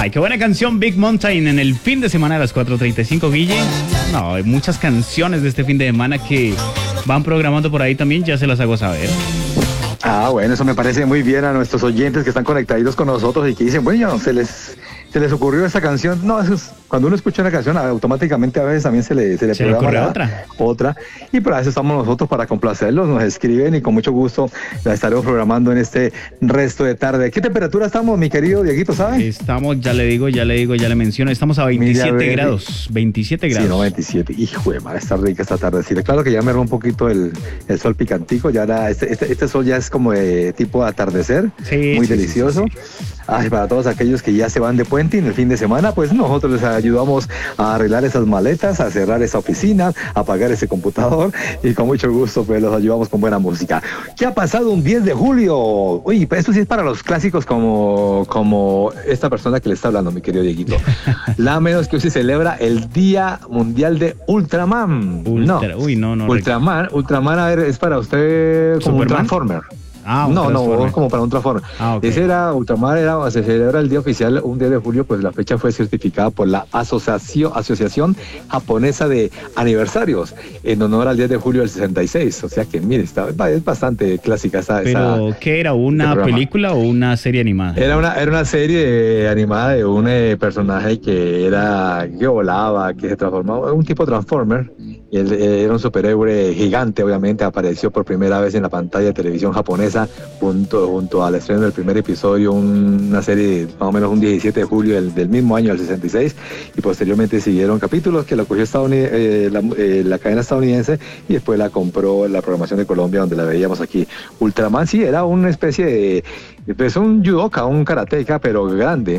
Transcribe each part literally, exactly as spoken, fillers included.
Ay, qué buena canción, Big Mountain, en el fin de semana a las cuatro treinta y cinco, Guille. No, hay muchas canciones de este fin de semana que van programando por ahí también, ya se las hago saber. Ah, bueno, eso me parece muy bien a nuestros oyentes que están conectados con nosotros y que dicen, bueno, se les, se les ocurrió esta canción. No, eso es, cuando uno escucha una canción, automáticamente a veces también se le, se le se le ocurre otra. Otra. Y para eso estamos nosotros, para complacerlos. Nos escriben y con mucho gusto la estaremos programando en este resto de tarde. ¿Qué temperatura estamos, mi querido Dieguito, sabe? Estamos, ya le digo, ya le digo, ya le menciono, estamos a veintisiete grados. veintisiete grados. Sí, no, veintisiete. Hijo de madre, está rica esta tardecita. Claro que ya me erró un poquito el, el sol picantico. Ya era, este, este, este sol ya es como de tipo atardecer. Sí, muy sí, delicioso. Sí, sí, sí. Ay, para todos aquellos que ya se van de puente en el fin de semana, pues nosotros les ayudamos a arreglar esas maletas, a cerrar esa oficina, a apagar ese computador y con mucho gusto pues los ayudamos con buena música. ¿Qué ha pasado un diez de julio? Uy, esto sí es para los clásicos como, como esta persona que le está hablando, mi querido Dieguito. La menos que hoy se celebra el Día Mundial de Ultraman. Ultra, no, uy, no, no. Ultraman, Ultraman, a ver, es para usted como un Transformer. Ah, no, no, como para un Transformer. Ah, okay. Ese era, Ultramar era, se celebra el día oficial, un diez de julio, pues la fecha fue certificada por la Asociación, Asociación Japonesa de Aniversarios, en honor al diez de julio del sesenta y seis. O sea que, mire, está, es bastante clásica esa. ¿Pero esa, qué era? ¿Una película o una serie animada? Era una, era una serie animada de un eh, personaje que era, que volaba, que se transformaba, un tipo Transformer. Y él, eh, era un superhéroe gigante, obviamente, apareció por primera vez en la pantalla de televisión japonesa junto, junto al estreno del primer episodio, un, una serie más o menos un diecisiete de julio del, del mismo año, del sesenta y seis, y posteriormente siguieron capítulos que la cogió eh, la, eh, la cadena estadounidense y después la compró la programación de Colombia, donde la veíamos aquí. Ultraman sí era una especie de, pues un judoka, un karateca, pero grande,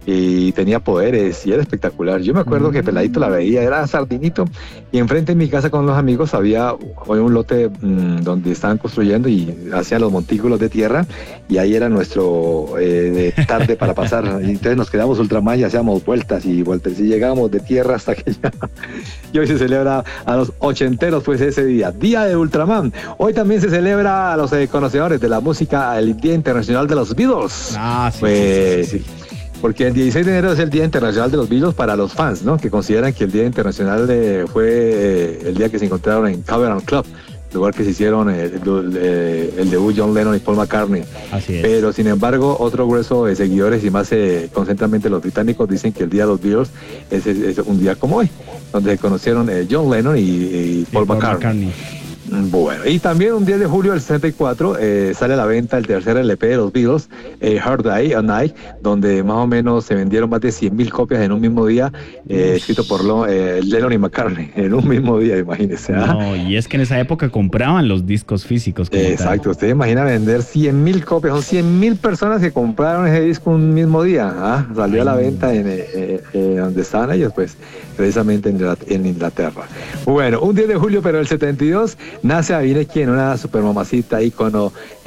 y tenía poderes y era espectacular. Yo me acuerdo mm. que peladito la veía, era sardinito, y enfrente de mi casa con los amigos había un lote mmm, donde estaban construyendo y hacían los montículos de tierra, y ahí era nuestro eh, de tarde para pasar, y entonces nos quedamos Ultraman y hacíamos vueltas y vueltas y llegábamos de tierra hasta que ya, y hoy se celebra a los ochenteros pues ese día, Día de Ultraman. Hoy también se celebra a los eh, conocedores de la música, el Día Internacional de los Beatles. Ah, sí, pues, sí, sí, sí. Porque el dieciséis de enero es el Día Internacional de los Beatles para los fans, ¿no? Que consideran que el Día Internacional de, fue eh, el día que se encontraron en Cavern Club, lugar que se hicieron eh, el, eh, el debut John Lennon y Paul McCartney. Así es. Pero sin embargo, otro grueso de seguidores y más eh, concentramente los británicos dicen que el Día de los Beatles es, es, es un día como hoy, donde se conocieron eh, John Lennon y, y Paul, y Paul McCartney. McCartney. Bueno, y también un diez de julio del sesenta y cuatro eh, sale a la venta el tercer L P de los Beatles, eh, Hard Day and Night, donde más o menos se vendieron más de cien mil copias en un mismo día, eh, escrito por lo, eh, Lennon y McCartney, en un mismo día, imagínense. ¿ah? No, y es que en esa época compraban los discos físicos. Exacto, tal. Usted imagina vender cien mil copias, son cien mil personas que compraron ese disco un mismo día, ¿ah? Salió Ay. a la venta en eh, eh, donde estaban ellos, pues precisamente en, en Inglaterra. Bueno, un diez de julio, pero el setenta y dos, nace Avine quien, una supermamacita, ícono,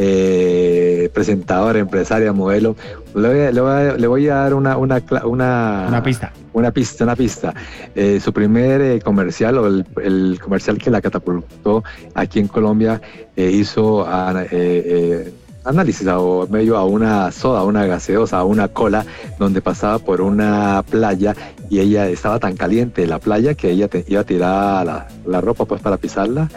eh, presentadora, empresaria, modelo. Le voy a, le voy a, le voy a dar una, una, una, una pista. Una pista, una pista. Eh, su primer eh, comercial, o el, el comercial que la catapultó aquí en Colombia, eh, hizo a, eh, eh, análisis o medio a una soda, a una gaseosa, a una cola, donde pasaba por una playa y ella estaba tan caliente la playa que ella te, iba a tirar la, la ropa pues para pisarla.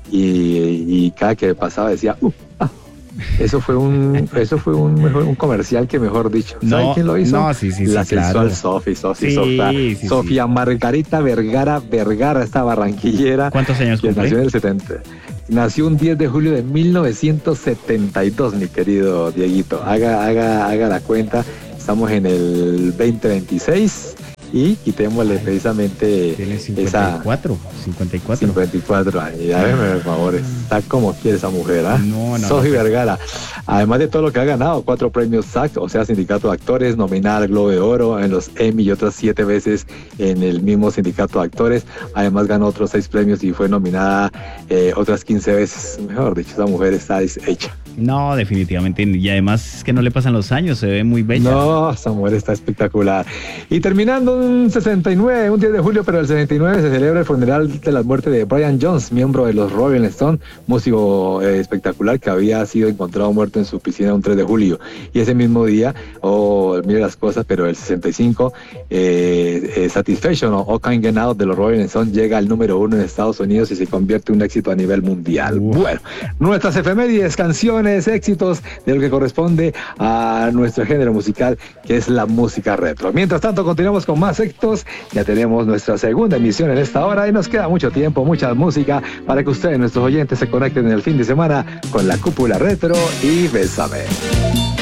Y, y cada que pasaba decía, uh, ah. Eso fue un, eso fue un, mejor, un comercial que mejor dicho. ¿Sabe no, quién lo hizo? No, sí, sí, la sí, sensual claro. Sofi, Sofi, sí, Sofía, sí, Sofía sí. Margarita Vergara, Vergara, esta barranquillera. ¿Cuántos años que nació en el setenta. Nació un diez de julio de mil novecientos setenta y dos, mi querido Dieguito. Haga, haga, haga la cuenta. Estamos en el veinte veintiséis. Y quitémosle precisamente tiene cincuenta y cuatro, esa... cincuenta y cuatro. cincuenta y cuatro años. Ya déjeme, por favor. Está como quiere esa mujer, ¿ah? ¿eh? No, no. Sofi no, Vergara. Además de todo lo que ha ganado, cuatro premios S A C, o sea, Sindicato de Actores, nominada al Globo de Oro, en los Emmy y otras siete veces en el mismo Sindicato de Actores. Además ganó otros seis premios y fue nominada eh, otras quince veces. Mejor dicho, esa mujer está hecha. No, definitivamente. Y además es que no le pasan los años, se ve muy bella. No, esa mujer está espectacular. Y terminando un sesenta y nueve, un diez de julio, pero el sesenta y nueve se celebra el funeral de la muerte de Brian Jones, miembro de los Rolling Stones, músico eh, espectacular que había sido encontrado muerto en su piscina un tres de julio. Y ese mismo día, oh, mire las cosas, pero el sesenta y cinco, eh, eh, Satisfaction o All Can't Get Out de los Rolling Stones llega al número uno en Estados Unidos y se convierte en un éxito a nivel mundial. Uh. Bueno, nuestras efemérides, canciones, éxitos de lo que corresponde a nuestro género musical, que es la música retro. Mientras tanto, continuamos con más éxitos. Ya tenemos nuestra segunda emisión en esta hora y nos queda mucho tiempo, mucha música para que ustedes, nuestros oyentes, se conecten en el fin de semana con la Cúpula Retro y Bésame.